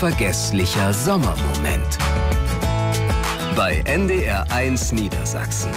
Unvergesslicher Sommermoment. Bei NDR1 Niedersachsen.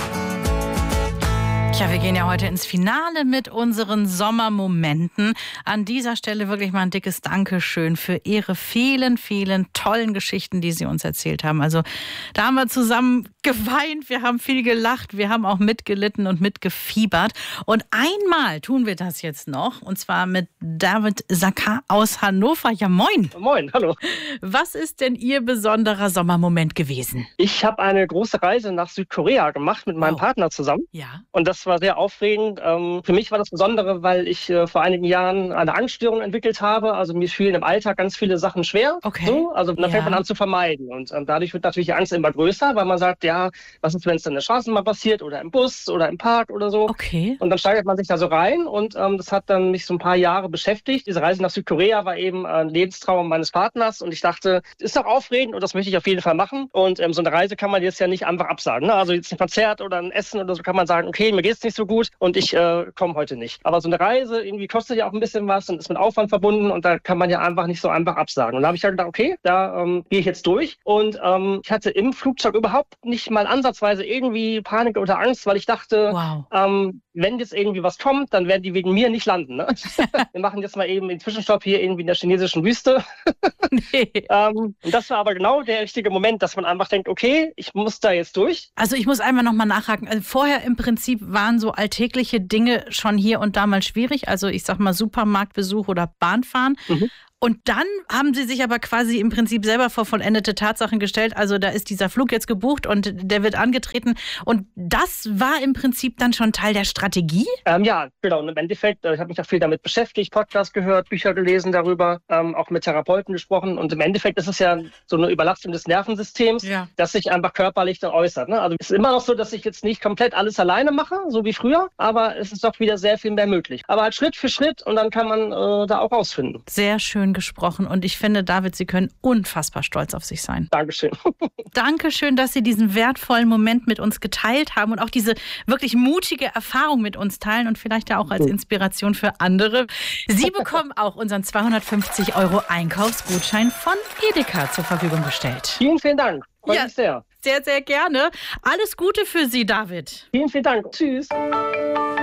Ja, wir gehen ja heute ins Finale mit unseren Sommermomenten. An dieser Stelle wirklich mal ein dickes Dankeschön für Ihre vielen, vielen tollen Geschichten, die Sie uns erzählt haben. Also da haben wir zusammen geweint, wir haben viel gelacht, wir haben auch mitgelitten und mitgefiebert. Und einmal tun wir das jetzt noch, und zwar mit David Sakar aus Hannover. Ja, moin. Moin, hallo. Was ist denn Ihr besonderer Sommermoment gewesen? Ich habe eine große Reise nach Südkorea gemacht mit meinem Partner zusammen. Ja. Und das war sehr aufregend. Für mich war das Besondere, weil ich vor einigen Jahren eine Angststörung entwickelt habe. Also mir fielen im Alltag ganz viele Sachen schwer. Okay. So, also dann fängt man an zu vermeiden. Und dadurch wird natürlich die Angst immer größer, weil man sagt, ja, was ist, wenn es dann in der Straßenbahn passiert oder im Bus oder im Park oder so. Okay. Und dann steigert man sich da so rein und das hat dann mich so ein paar Jahre beschäftigt. Diese Reise nach Südkorea war eben ein Lebenstraum meines Partners und ich dachte, ist doch aufregend und das möchte ich auf jeden Fall machen. Und so eine Reise kann man jetzt ja nicht einfach absagen. Ne? Also jetzt ein Konzert oder ein Essen oder so kann man sagen, okay, mir geht's nicht so gut und ich komme heute nicht. Aber so eine Reise irgendwie kostet ja auch ein bisschen was und ist mit Aufwand verbunden und da kann man ja einfach nicht so einfach absagen. Und da habe ich halt gedacht, okay, da gehe ich jetzt durch. Und ich hatte im Flugzeug überhaupt nicht mal ansatzweise irgendwie Panik oder Angst, weil ich dachte, wow. Wenn jetzt irgendwie was kommt, dann werden die wegen mir nicht landen. Ne? Wir machen jetzt mal eben den Zwischenstopp hier irgendwie in der chinesischen Wüste. Nee. Und das war aber genau der richtige Moment, dass man einfach denkt, okay, ich muss da jetzt durch. Also ich muss einmal nochmal nachhaken. Also vorher im Prinzip waren so alltägliche Dinge schon hier und da mal schwierig. Also ich sag mal Supermarktbesuch oder Bahnfahren. Mhm. Und dann haben Sie sich aber quasi im Prinzip selber vor vollendete Tatsachen gestellt. Also da ist dieser Flug jetzt gebucht und der wird angetreten. Und das war im Prinzip dann schon Teil der Strategie? Ja, genau. Und im Endeffekt, ich habe mich auch viel damit beschäftigt, Podcasts gehört, Bücher gelesen darüber, auch mit Therapeuten gesprochen. Und im Endeffekt ist es ja so eine Überlastung des Nervensystems, das sich einfach körperlich dann äußert. Ne? Also es ist immer noch so, dass ich jetzt nicht komplett alles alleine mache, so wie früher. Aber es ist doch wieder sehr viel mehr möglich. Aber halt Schritt für Schritt und dann kann man da auch rausfinden. Sehr schön gesprochen und ich finde, David, Sie können unfassbar stolz auf sich sein. Dankeschön. Dankeschön, dass Sie diesen wertvollen Moment mit uns geteilt haben und auch diese wirklich mutige Erfahrung mit uns teilen und vielleicht ja auch als Inspiration für andere. Sie bekommen auch unseren 250 € Einkaufsgutschein von Edeka zur Verfügung gestellt. Vielen, vielen Dank. Freut mich sehr. Sehr, sehr gerne. Alles Gute für Sie, David. Vielen, vielen Dank. Tschüss.